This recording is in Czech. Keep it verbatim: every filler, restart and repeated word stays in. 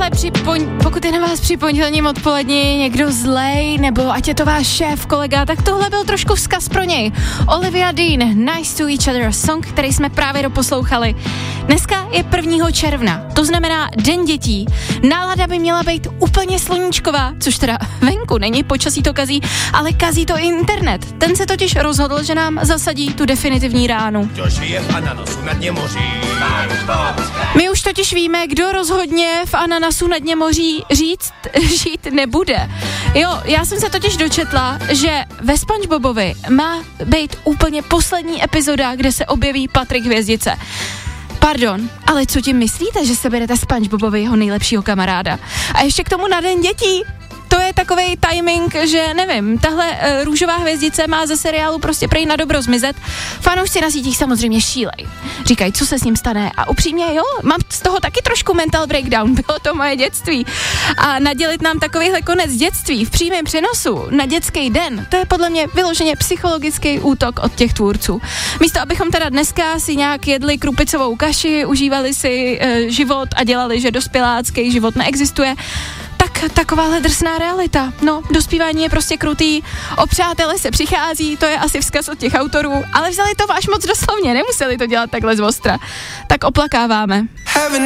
tohle připoň, pokud je na vás při pondělním odpolední někdo zlej, nebo ať je to váš šéf, kolega, tak tohle byl trošku vzkaz pro něj. Olivia Dean, Nice to Each Other, song, který jsme právě doposlouchali. Dneska je prvního června, to znamená Den dětí. Nálada by měla být úplně sluníčková, což teda venku není, počasí to kazí, ale kazí to i internet. Ten se totiž rozhodl, že nám zasadí tu definitivní ránu. My už totiž víme, kdo rozhodně v ananasu na dně moří říct, žít nebude. Jo, já jsem se totiž dočetla, že ve SpongeBobovi má být úplně poslední epizoda, kde se objeví Patrik Hvězdice. Pardon, ale co tím myslíte, že se berete SpongeBobovi jeho nejlepšího kamaráda? A ještě k tomu na Den dětí. To je takovej timing, že nevím, tahle uh, růžová hvězdice má ze seriálu prostě prej na dobro zmizet. Fanoušci na sítích samozřejmě šílej. Říkají, co se s ním stane. A upřímně, jo, mám z toho taky trošku mental breakdown. Bylo to moje dětství. A nadělit nám takovýhle konec dětství v přímém přenosu na dětský den, to je podle mě vyloženě psychologický útok od těch tvůrců. Místo, abychom teda dneska si nějak jedli krupicovou kaši, užívali si uh, život a dělali, že dospělácký život neexistuje, tak takováhle drsná realita. No, dospívání je prostě krutý, o přátele se přichází, to je asi vzkaz od těch autorů, ale vzali to váš moc doslovně, nemuseli to dělat takhle z ostra. Tak oplakáváme.